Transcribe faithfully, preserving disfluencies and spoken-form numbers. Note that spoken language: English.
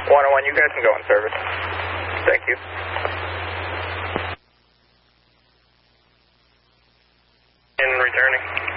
one oh one, you guys can go in service. Thank you. And returning.